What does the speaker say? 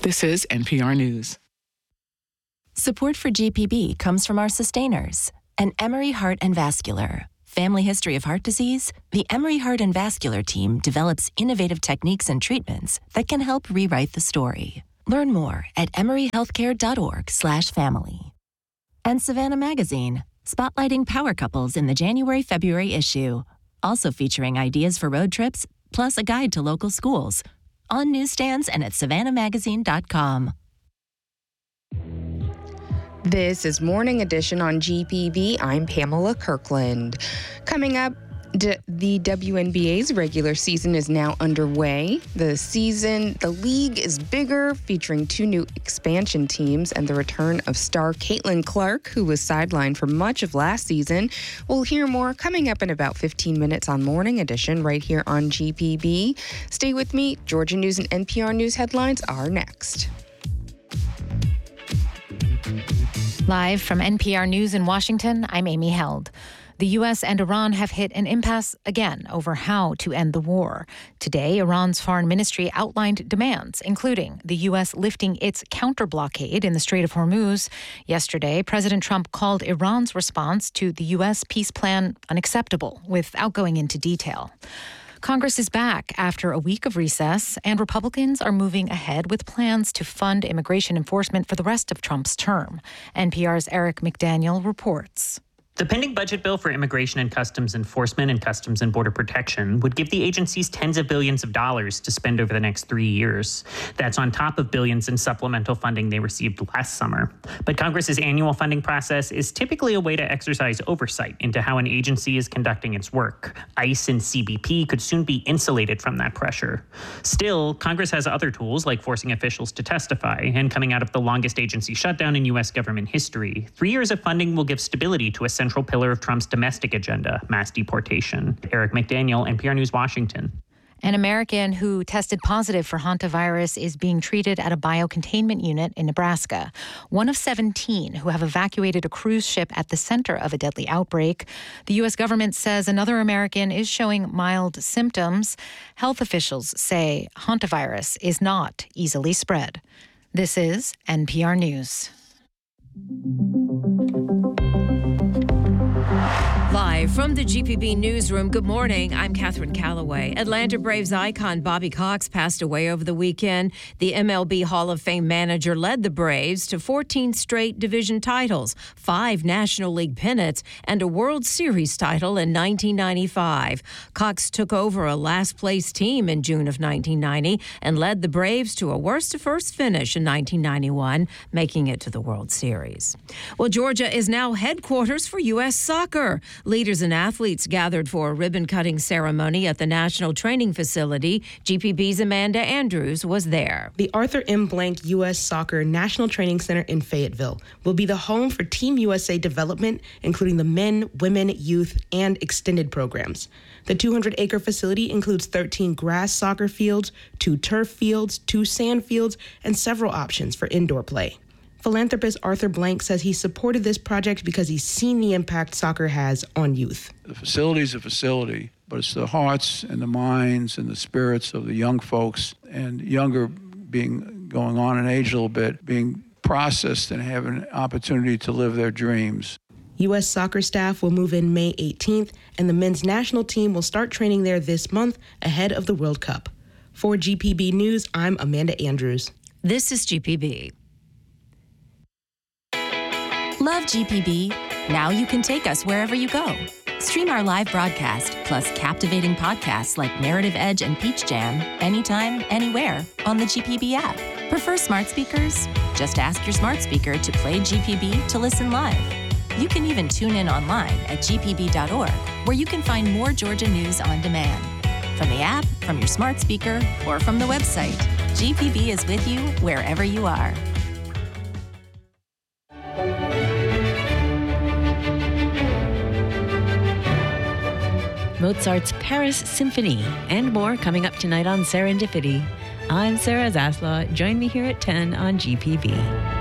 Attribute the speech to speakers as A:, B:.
A: This is NPR News.
B: Support for GPB comes from our sustainers and Emory Heart and Vascular. Family history of heart disease? The Emory Heart and Vascular team develops innovative techniques and treatments that can help rewrite the story. Learn more at emoryhealthcare.org/family. And Savannah Magazine, spotlighting power couples in the January-February issue. Also featuring ideas for road trips, plus a guide to local schools. On newsstands and at savannahmagazine.com.
C: This is Morning Edition on GPB. I'm Pamela Kirkland. Coming up, the WNBA's regular season is now underway. The league is bigger, featuring 2 new expansion teams and the return of star Caitlin Clark, who was sidelined for much of last season. We'll hear more coming up in about 15 minutes on Morning Edition right here on GPB. Stay with me. Georgia News and NPR News headlines are next.
D: Live from NPR News in Washington, I'm Amy Held. The U.S. and Iran have hit an impasse again over how to end the war. Today, Iran's foreign ministry outlined demands, including the U.S. lifting its counter-blockade in the Strait of Hormuz. Yesterday, President Trump called Iran's response to the U.S. peace plan unacceptable, without going into detail. Congress is back after a week of recess, and Republicans are moving ahead with plans to fund immigration enforcement for the rest of Trump's term. NPR's Eric McDaniel reports.
E: The pending budget bill for immigration and customs enforcement and customs and border protection would give the agencies tens of billions of dollars to spend over the next 3 years. That's on top of billions in supplemental funding they received last summer. But Congress's annual funding process is typically a way to exercise oversight into how an agency is conducting its work. ICE and CBP could soon be insulated from that pressure. Still, Congress has other tools like forcing officials to testify, and coming out of the longest agency shutdown in U.S. government history, 3 years of funding will give stability to a central pillar of Trump's domestic agenda, mass deportation. Eric McDaniel, NPR News, Washington.
D: An American who tested positive for hantavirus is being treated at a biocontainment unit in Nebraska. One of 17 who have evacuated a cruise ship at the center of a deadly outbreak. The U.S. government says another American is showing mild symptoms. Health officials say hantavirus is not easily spread. This is NPR News.
F: Live from the GPB newsroom, good morning. I'm Catherine Calloway. Atlanta Braves icon Bobby Cox passed away over the weekend. The MLB Hall of Fame manager led the Braves to 14 straight division titles, 5 National League pennants, and a World Series title in 1995. Cox took over a last-place team in June of 1990 and led the Braves to a worst-to-first finish in 1991, making it to the World Series. Well, Georgia is now headquarters for U.S. Soccer. Leaders and athletes gathered for a ribbon-cutting ceremony at the National Training Facility. GPB's Amanda Andrews was there.
G: The Arthur M. Blank U.S. Soccer National Training Center in Fayetteville will be the home for Team USA development, including the men, women, youth, and extended programs. The 200-acre facility includes 13 grass soccer fields, 2 turf fields, 2 sand fields, and several options for indoor play. Philanthropist Arthur Blank says he supported this project because he's seen the impact soccer has on youth.
H: The facility's a facility, but it's the hearts and the minds and the spirits of the young folks, and younger being going on in age a little bit, being processed and having an opportunity to live their dreams.
G: U.S. soccer staff will move in May 18th, and the men's national team will start training there this month ahead of the World Cup. For GPB News, I'm Amanda Andrews.
F: This is GPB.
B: Love GPB? Now you can take us wherever you go. Stream our live broadcast, plus captivating podcasts like Narrative Edge and Peach Jam, anytime, anywhere, on the GPB app. Prefer smart speakers? Just ask your smart speaker to play GPB to listen live. You can even tune in online at gpb.org, where you can find more Georgia news on demand. From the app, from your smart speaker, or from the website, GPB is with you wherever you are.
I: Mozart's Paris Symphony, and more coming up tonight on Serendipity. I'm Sarah Zaslaw. Join me here at 10 on GPB.